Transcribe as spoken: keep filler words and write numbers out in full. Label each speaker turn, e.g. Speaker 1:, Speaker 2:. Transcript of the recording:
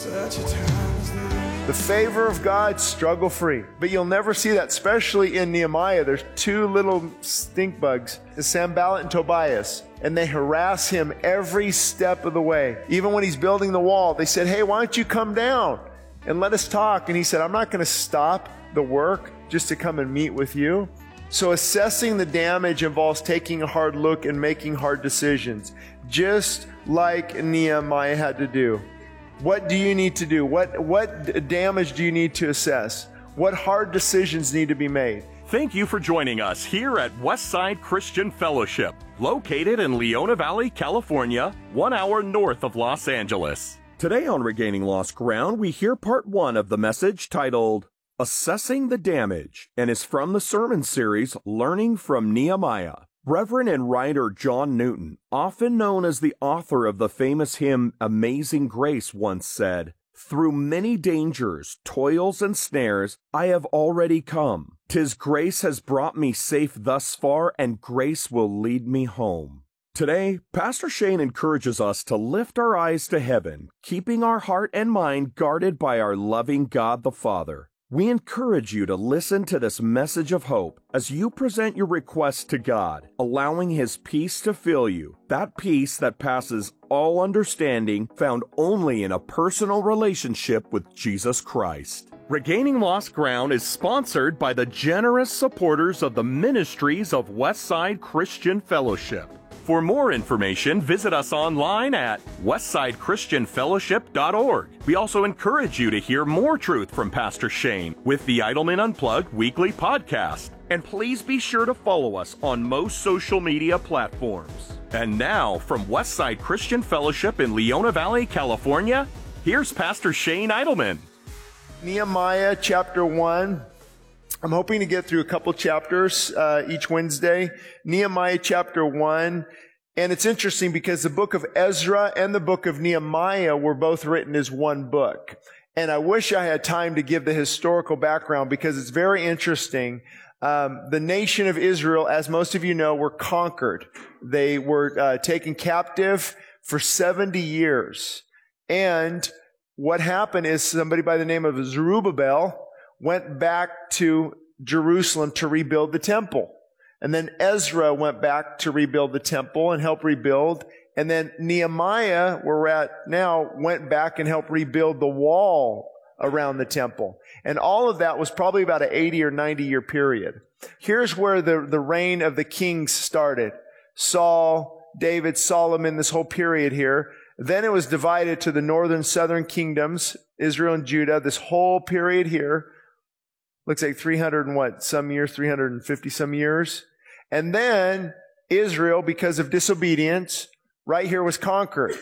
Speaker 1: The favor of God, struggle-free. But you'll never see that, especially in Nehemiah. There's two little stink bugs, Sanballat and Tobias, and they harass him every step of the way. Even when he's building the wall, they said, hey, why don't you come down and let us talk? And he said, I'm not going to stop the work just to come and meet with you. So assessing the damage involves taking a hard look and making hard decisions, just like Nehemiah had to do. What do you need to do? What, what damage do you need to assess? What hard decisions need to be made?
Speaker 2: Thank you for joining us here at Westside Christian Fellowship, located in Leona Valley, California, one hour north of Los Angeles. Today on Regaining Lost Ground, we hear part one of the message titled, Assessing the Damage, and is from the sermon series, Learning from Nehemiah. Reverend and writer John Newton, often known as the author of the famous hymn Amazing Grace, once said, Through many dangers, toils, and snares, I have already come. 'Tis grace has brought me safe thus far, and grace will lead me home. Today, Pastor Shane encourages us to lift our eyes to heaven, keeping our heart and mind guarded by our loving God the Father. We encourage you to listen to this message of hope as you present your requests to God, allowing His peace to fill you, that peace that passes all understanding, found only in a personal relationship with Jesus Christ. Regaining Lost Ground is sponsored by the generous supporters of the ministries of Westside Christian Fellowship. For more information, visit us online at westside christian fellowship dot org. We also encourage you to hear more truth from Pastor Shane with the Idleman Unplugged weekly podcast. And please be sure to follow us on most social media platforms. And now, from Westside Christian Fellowship in Leona Valley, California, here's Pastor Shane Idleman.
Speaker 1: Nehemiah chapter one. I'm hoping to get through a couple chapters uh, each Wednesday. Nehemiah chapter one. And it's interesting because the book of Ezra and the book of Nehemiah were both written as one book. And I wish I had time to give the historical background because it's very interesting. Um, the nation of Israel, as most of you know, were conquered. They were uh, taken captive for seventy years. And what happened is somebody by the name of Zerubbabel went back to Jerusalem to rebuild the temple. And then Ezra went back to rebuild the temple and help rebuild. And then Nehemiah, where we're at now, went back and helped rebuild the wall around the temple. And all of that was probably about an eighty or ninety year period. Here's where the, the reign of the kings started. Saul, David, Solomon, this whole period here. Then it was divided to the northern, southern kingdoms, Israel and Judah, this whole period here. Looks like three hundred and what, some years, three hundred fifty some years. And then Israel, because of disobedience, right here was conquered.